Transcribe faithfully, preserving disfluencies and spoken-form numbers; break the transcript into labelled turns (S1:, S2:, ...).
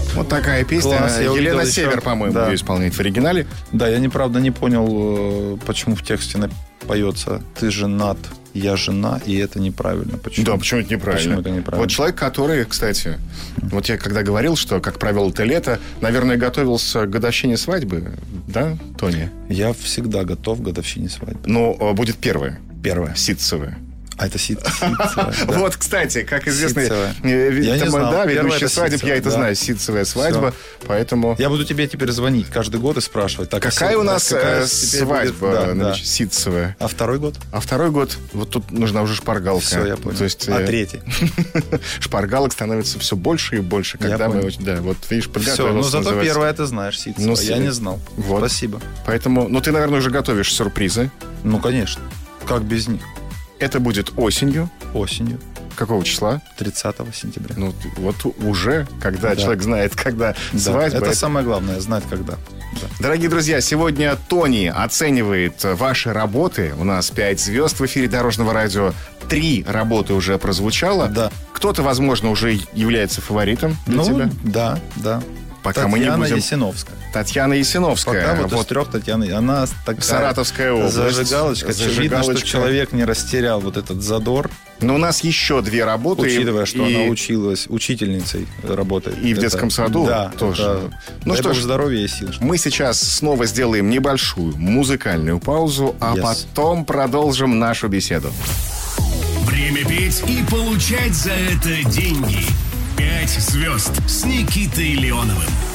S1: Вот такая песня.
S2: Класс, я
S1: Елена
S2: увидел
S1: Север,
S2: еще.
S1: по-моему,
S2: Да.
S1: ее исполняет в оригинале.
S2: Да, я, неправда, не понял, почему в тексте поется «ты женат, я жена», и это неправильно. Почему?
S1: Да, почему это неправильно?
S2: Почему это неправильно?
S1: Вот человек, который, кстати, вот я когда говорил, что как провел это лето, наверное, готовился к годовщине свадьбы, да, Тони?
S2: Я всегда готов к годовщине свадьбы.
S1: Ну, будет первая.
S2: Первая.
S1: Ситцевая.
S2: А это сит, ситцевая. Да.
S1: Вот, кстати, как известно,
S2: Ситцевая.
S1: э,
S2: Я не
S1: там,
S2: знал.
S1: да,
S2: Первая
S1: ведущий
S2: это
S1: свадеб,
S2: ситцевая,
S1: я это
S2: да.
S1: знаю, ситцевая свадьба, поэтому...
S2: Я буду тебе теперь звонить каждый год и спрашивать. Так,
S1: Какая
S2: а
S1: у нас
S2: какая
S1: э,
S2: теперь
S1: свадьба
S2: будет? Да,
S1: значит,
S2: да.
S1: ситцевая?
S2: А второй год?
S1: А второй год, вот тут нужна уже шпаргалка.
S2: Все, я понял.
S1: То есть,
S2: а
S1: э,
S2: третий?
S1: Шпаргалок становится все больше и больше,
S2: Я
S1: когда мы...
S2: понял.
S1: очень- Да, вот видишь,
S2: Все,
S1: подготовился,
S2: ну зато
S1: называется.
S2: первое ты знаешь, ситцевая.
S1: Ну,
S2: Я
S1: с-
S2: не знал.
S1: Вот.
S2: Спасибо.
S1: Поэтому, ну, ты, наверное, уже готовишь сюрпризы.
S2: Ну, конечно. Как без них?
S1: Это будет осенью.
S2: Осенью,
S1: Какого числа?
S2: тридцатого сентября.
S1: Ну, вот уже, когда
S2: Да.
S1: человек знает, когда
S2: Да,
S1: свадьба.
S2: это
S1: это-
S2: самое главное, знать когда. Да.
S1: Дорогие друзья, сегодня Тони оценивает ваши работы. У нас пять звезд в эфире Дорожного радио. Три работы уже прозвучало.
S2: Да.
S1: Кто-то, возможно, уже является фаворитом для
S2: Ну,
S1: тебя.
S2: да, да.
S1: Пока
S2: Татьяна
S1: мы не будем...
S2: Ясиновская.
S1: Татьяна Ясиновская.
S2: Пока вот, из
S1: Вот
S2: трех Татьяны. Она такая...
S1: Саратовская область.
S2: Зажигалочка. Видно,
S1: Зажигалочка.
S2: что человек не растерял вот этот задор,
S1: Но у нас еще две работы.
S2: учитывая, что
S1: и...
S2: она училась, учительницей работает.
S1: И в
S2: Это-
S1: детском саду
S2: да,
S1: тоже.
S2: это-
S1: Ну
S2: дай
S1: что
S2: бог
S1: ж,
S2: здоровья и сил.
S1: мы сейчас снова сделаем небольшую музыкальную паузу, а
S2: Yes.
S1: потом продолжим нашу беседу.
S3: Время петь и получать за это деньги. Пять звезд с Никитой Леоновым.